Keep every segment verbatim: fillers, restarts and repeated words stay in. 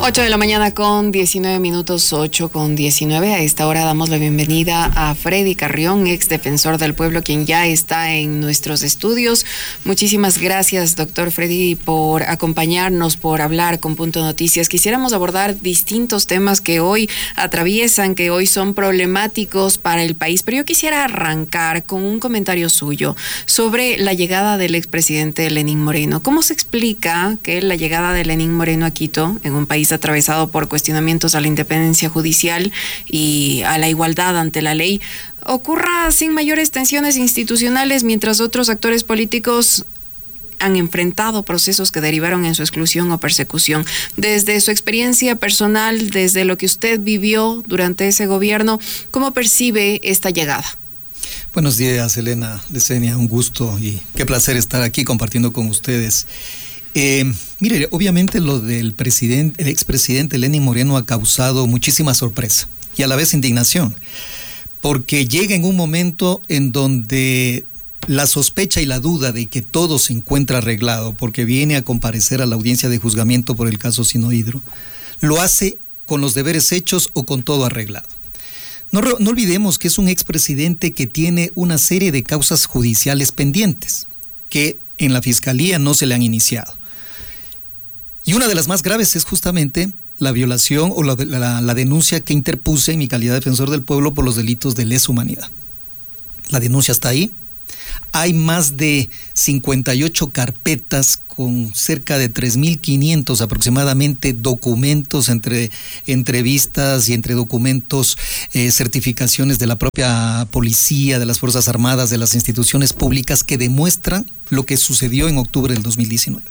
ocho de la mañana con diecinueve minutos, ocho con diecinueve. A esta hora damos la bienvenida a Freddy Carrión, ex defensor del pueblo, quien ya está en nuestros estudios. Muchísimas gracias, doctor Freddy, por acompañarnos, por hablar con Punto Noticias. Quisiéramos abordar distintos temas que hoy atraviesan, que hoy son problemáticos para el país, pero yo quisiera arrancar con un comentario suyo sobre la llegada del expresidente Lenín Moreno. ¿Cómo se explica que la llegada de Lenín Moreno a Quito, en un país atravesado por cuestionamientos a la independencia judicial y a la igualdad ante la ley, ocurra sin mayores tensiones institucionales, mientras otros actores políticos han enfrentado procesos que derivaron en su exclusión o persecución? Desde su experiencia personal, desde lo que usted vivió durante ese gobierno, ¿cómo percibe esta llegada? Buenos días, Elena Lecenia, un gusto y qué placer estar aquí compartiendo con ustedes. Eh, mire, obviamente lo del presidente, el expresidente Lenín Moreno ha causado muchísima sorpresa y a la vez indignación, porque llega en un momento en donde la sospecha y la duda de que todo se encuentra arreglado, porque viene a comparecer a la audiencia de juzgamiento por el caso Sinohydro, lo hace con los deberes hechos o con todo arreglado. No, no olvidemos que es un expresidente que tiene una serie de causas judiciales pendientes, que en la fiscalía no se le han iniciado. Y una de las más graves es justamente la violación o la, la, la denuncia que interpuse en mi calidad de defensor del pueblo por los delitos de lesa humanidad. La denuncia está ahí. Hay más de cincuenta y ocho carpetas con cerca de tres mil quinientos aproximadamente documentos entre entrevistas y entre documentos, eh, certificaciones de la propia policía, de las Fuerzas Armadas, de las instituciones públicas que demuestran lo que sucedió en octubre del dos mil diecinueve.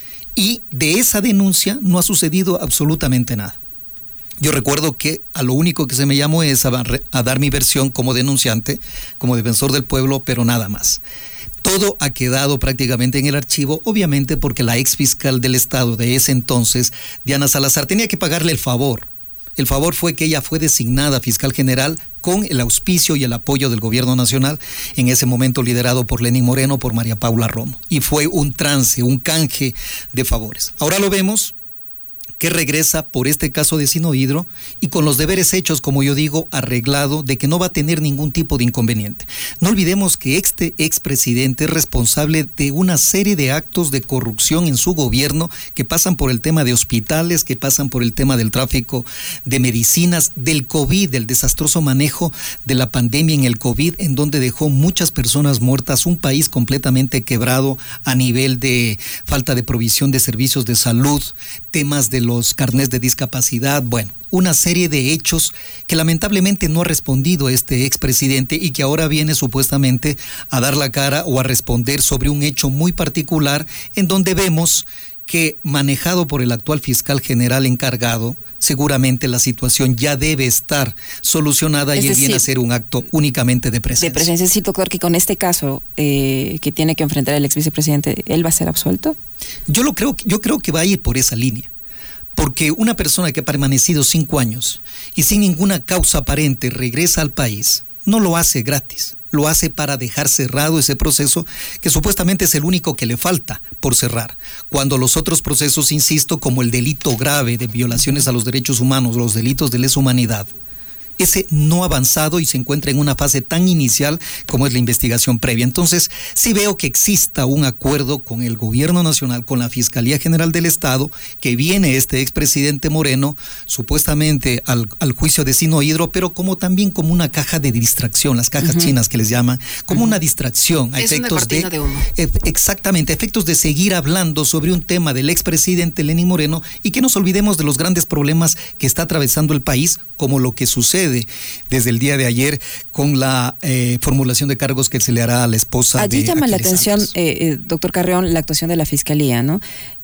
Y de esa denuncia no ha sucedido absolutamente nada. Yo recuerdo que a lo único que se me llamó es a, a dar mi versión como denunciante, como defensor del pueblo, pero nada más. Todo ha quedado prácticamente en el archivo, obviamente porque la ex fiscal del Estado de ese entonces, Diana Salazar, tenía que pagarle el favor. El favor fue que ella fue designada fiscal general con el auspicio y el apoyo del gobierno nacional, en ese momento liderado por Lenín Moreno, por María Paula Romo. Y fue un trance, un canje de favores. Ahora lo vemos, que regresa por este caso de Sinohydro y con los deberes hechos, como yo digo, arreglado, de que no va a tener ningún tipo de inconveniente. No olvidemos que este expresidente es responsable de una serie de actos de corrupción en su gobierno que pasan por el tema de hospitales, que pasan por el tema del tráfico de medicinas, del COVID, del desastroso manejo de la pandemia en el COVID, en donde dejó muchas personas muertas, un país completamente quebrado a nivel de falta de provisión de servicios de salud, temas de los carnés de discapacidad, bueno, una serie de hechos que lamentablemente no ha respondido este expresidente y que ahora viene supuestamente a dar la cara o a responder sobre un hecho muy particular en donde vemos que, manejado por el actual fiscal general encargado, seguramente la situación ya debe estar solucionada es y él decir, viene a hacer un acto únicamente de presencia. De presencia, sí, doctor, que con este caso eh, que tiene que enfrentar el ex vicepresidente, ¿él va a ser absuelto? Yo lo creo, yo creo que va a ir por esa línea. Porque una persona que ha permanecido cinco años y sin ninguna causa aparente regresa al país, no lo hace gratis, lo hace para dejar cerrado ese proceso que supuestamente es el único que le falta por cerrar. Cuando los otros procesos, insisto, como el delito grave de violaciones a los derechos humanos, los delitos de lesa humanidad, ese no ha avanzado y se encuentra en una fase tan inicial como es la investigación previa. Entonces, sí veo que exista un acuerdo con el gobierno nacional, con la Fiscalía General del Estado, que viene este expresidente Moreno, supuestamente al, al juicio de Sinohydro, pero como también como una caja de distracción, las cajas uh-huh. chinas que les llaman, como uh-huh. una distracción. A es efectos una cortina de, de humo. E- exactamente, efectos de seguir hablando sobre un tema del expresidente Lenín Moreno y que nos olvidemos de los grandes problemas que está atravesando el país, como lo que sucede desde el día de ayer con la eh, formulación de cargos que se le hará a la esposa Allí de Allí llama Aquiles la atención, eh, eh, doctor Carrión, la actuación de la Fiscalía, ¿no?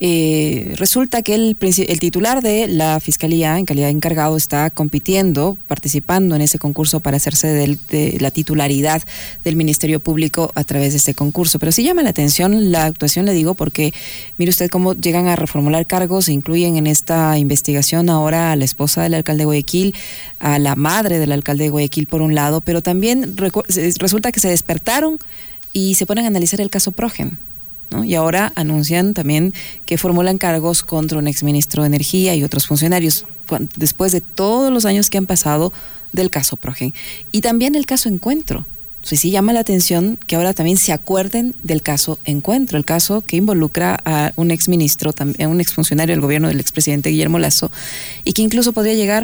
Eh, resulta que el, el titular de la Fiscalía, en calidad de encargado, está compitiendo, participando en ese concurso para hacerse del, de la titularidad del Ministerio Público a través de este concurso. Pero sí llama la atención la actuación, le digo, porque mire usted cómo llegan a reformular cargos e incluyen en esta investigación ahora a la esposa del alcalde de Guayaquil, a la madre del alcalde de Guayaquil por un lado, pero también recu- resulta que se despertaron y se ponen a analizar el caso Progen. ¿no? Y ahora anuncian también que formulan cargos contra un exministro de Energía y otros funcionarios, después de todos los años que han pasado del caso Progen. Y también el caso Encuentro. Sí, sí llama la atención que ahora también se acuerden del caso Encuentro, el caso que involucra a un exministro, a un exfuncionario del gobierno del expresidente Guillermo Lasso, y que incluso podría llegar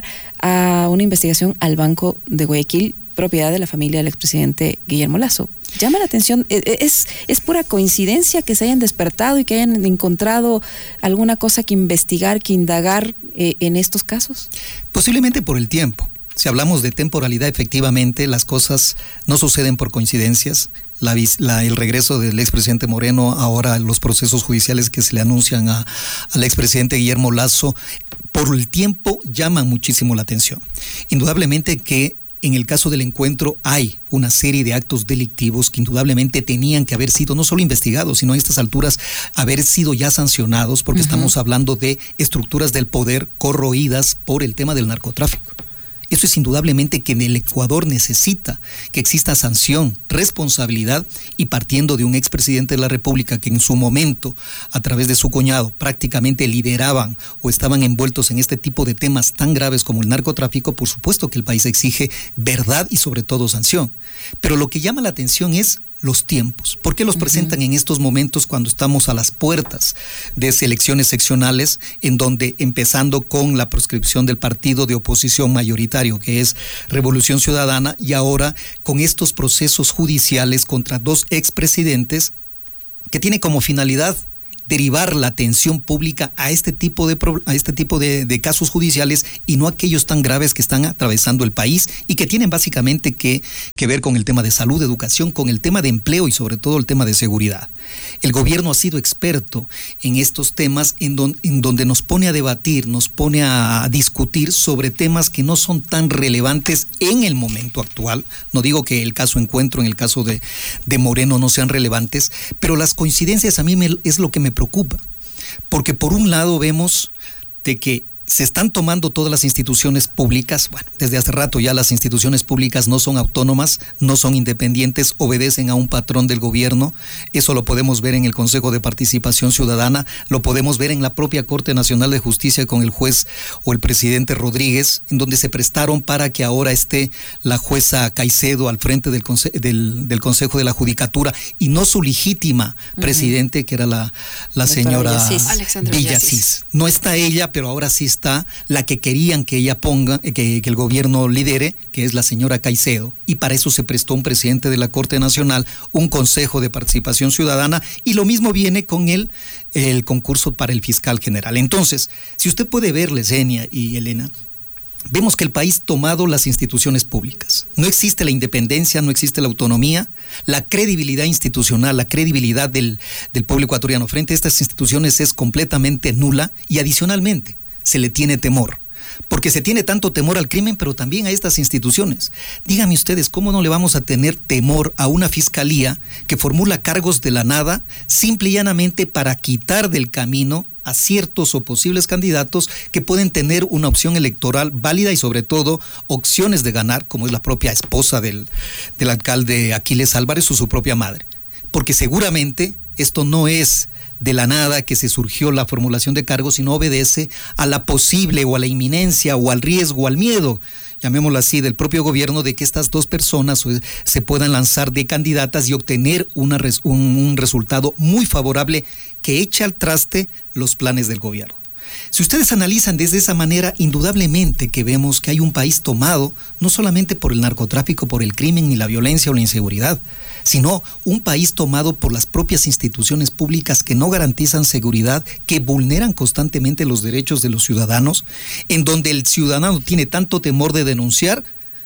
a una investigación al Banco de Guayaquil, propiedad de la familia del expresidente Guillermo Lasso. Llama la atención, ¿es, es pura coincidencia que se hayan despertado y que hayan encontrado alguna cosa que investigar, que indagar eh, en estos casos? Posiblemente por el tiempo. Si hablamos de temporalidad, efectivamente, las cosas no suceden por coincidencias. La, la, el regreso del expresidente Moreno, ahora los procesos judiciales que se le anuncian a, al expresidente Guillermo Lasso, por el tiempo llaman muchísimo la atención. Indudablemente que en el caso del Encuentro hay una serie de actos delictivos que indudablemente tenían que haber sido no solo investigados, sino a estas alturas haber sido ya sancionados, porque uh-huh. estamos hablando de estructuras del poder corroídas por el tema del narcotráfico. Eso es indudablemente que en el Ecuador necesita que exista sanción, responsabilidad, y partiendo de un expresidente de la República que en su momento, a través de su cuñado, prácticamente lideraban o estaban envueltos en este tipo de temas tan graves como el narcotráfico, por supuesto que el país exige verdad y sobre todo sanción. Pero lo que llama la atención es los tiempos. ¿Por qué los uh-huh. presentan en estos momentos cuando estamos a las puertas de elecciones seccionales, en donde, empezando con la proscripción del partido de oposición mayoritario, que es Revolución Ciudadana, y ahora con estos procesos judiciales contra dos expresidentes que tiene como finalidad derivar la atención pública a este tipo de a este tipo de, de casos judiciales y no aquellos tan graves que están atravesando el país y que tienen básicamente que, que ver con el tema de salud, educación, con el tema de empleo y sobre todo el tema de seguridad. El gobierno ha sido experto en estos temas en, don, en donde nos pone a debatir, nos pone a discutir sobre temas que no son tan relevantes en el momento actual. No digo que el caso Encuentro, en el caso de, de Moreno no sean relevantes, pero las coincidencias a mí me, es lo que me preocupa, porque por un lado vemos de que se están tomando todas las instituciones públicas. Bueno, desde hace rato ya las instituciones públicas no son autónomas, no son independientes, obedecen a un patrón del gobierno. Eso lo podemos ver en el Consejo de Participación Ciudadana, lo podemos ver en la propia Corte Nacional de Justicia con el juez o el presidente Rodríguez, en donde se prestaron para que ahora esté la jueza Caicedo al frente del, conse- del, del Consejo de la Judicatura y no su legítima uh-huh. presidente, que era la, la señora Villasís. Villasís. No está ella, pero ahora sí está está la que querían que ella ponga, que, que el gobierno lidere, que es la señora Caicedo, y para eso se prestó un presidente de la Corte Nacional, un Consejo de Participación Ciudadana, y lo mismo viene con el, el concurso para el fiscal general. Entonces, si usted puede ver, Lesenia y Elena, vemos que el país ha tomado las instituciones públicas. No existe la independencia, no existe la autonomía, la credibilidad institucional, la credibilidad del, del pueblo ecuatoriano frente a estas instituciones es completamente nula, y adicionalmente se le tiene temor, porque se tiene tanto temor al crimen, pero también a estas instituciones. Díganme ustedes, ¿cómo no le vamos a tener temor a una fiscalía que formula cargos de la nada, simple y llanamente para quitar del camino a ciertos o posibles candidatos que pueden tener una opción electoral válida y sobre todo opciones de ganar, como es la propia esposa del, del alcalde Aquiles Álvarez o su propia madre? Porque seguramente esto no es de la nada que se surgió la formulación de cargos, sino obedece a la posible o a la inminencia o al riesgo o al miedo, llamémoslo así, del propio gobierno de que estas dos personas se puedan lanzar de candidatas y obtener una, un, un resultado muy favorable que eche al traste los planes del gobierno. Si ustedes analizan desde esa manera, indudablemente que vemos que hay un país tomado no solamente por el narcotráfico, por el crimen ni la violencia o la inseguridad, sino un país tomado por las propias instituciones públicas que no garantizan seguridad, que vulneran constantemente los derechos de los ciudadanos, en donde el ciudadano tiene tanto temor de denunciar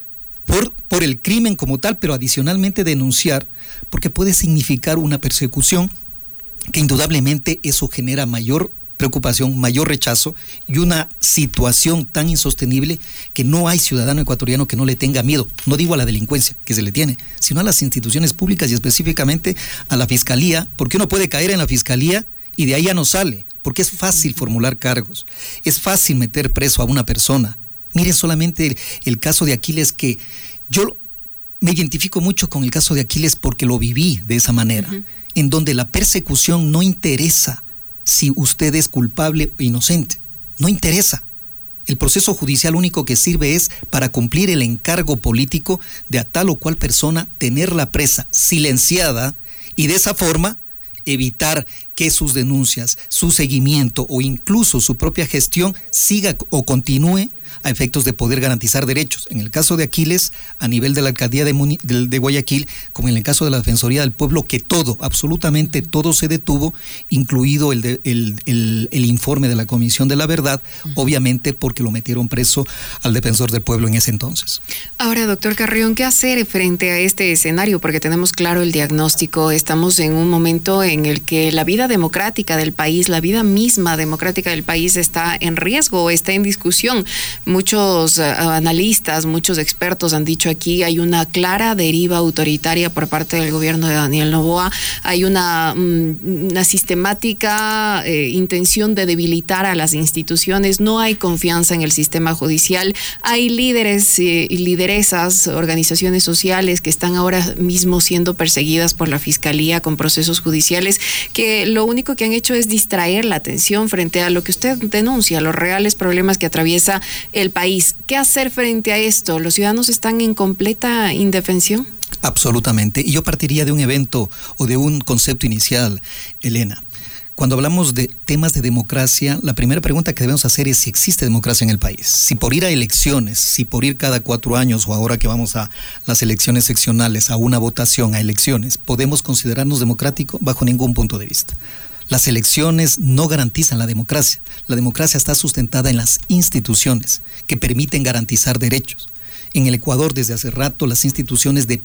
por, por el crimen como tal, pero adicionalmente denunciar porque puede significar una persecución, que indudablemente eso genera mayor preocupación, mayor rechazo y una situación tan insostenible que no hay ciudadano ecuatoriano que no le tenga miedo. No digo a la delincuencia, que se le tiene, sino a las instituciones públicas y específicamente a la fiscalía, porque uno puede caer en la fiscalía y de ahí ya no sale, porque es fácil formular cargos, es fácil meter preso a una persona. Miren solamente el, el caso de Aquiles, que yo me identifico mucho con el caso de Aquiles porque lo viví de esa manera. Uh-huh. en donde la persecución no interesa si usted es culpable o inocente, no interesa. El proceso judicial único que sirve es para cumplir el encargo político de a tal o cual persona tenerla presa, silenciada, y de esa forma evitar que sus denuncias, su seguimiento o incluso su propia gestión siga o continúe a efectos de poder garantizar derechos. En el caso de Aquiles, a nivel de la alcaldía de, Muni, de, de Guayaquil, como en el caso de la Defensoría del Pueblo, que todo, absolutamente todo se detuvo, incluido el, de, el, el, el informe de la Comisión de la Verdad, uh-huh. obviamente porque lo metieron preso al Defensor del Pueblo en ese entonces. Ahora, doctor Carrión, ¿qué hacer frente a este escenario? Porque tenemos claro el diagnóstico, estamos en un momento en el que la vida democrática del país, la vida misma democrática del país está en riesgo, está en discusión. Muchos uh, analistas, muchos expertos han dicho aquí, hay una clara deriva autoritaria por parte del gobierno de Daniel Noboa, hay una, um, una sistemática eh, intención de debilitar a las instituciones, no hay confianza en el sistema judicial, hay líderes eh, y lideresas, organizaciones sociales que están ahora mismo siendo perseguidas por la Fiscalía con procesos judiciales que lo único que han hecho es distraer la atención frente a lo que usted denuncia, los reales problemas que atraviesa el país. ¿Qué hacer frente a esto? ¿Los ciudadanos están en completa indefensión? Absolutamente. Y yo partiría de un evento o de un concepto inicial, Elena. Cuando hablamos de temas de democracia, la primera pregunta que debemos hacer es si existe democracia en el país. Si por ir a elecciones, si por ir cada cuatro años o ahora que vamos a las elecciones seccionales, a una votación, a elecciones, podemos considerarnos democráticos bajo ningún punto de vista. Las elecciones no garantizan la democracia. La democracia está sustentada en las instituciones que permiten garantizar derechos. En el Ecuador, desde hace rato, las instituciones de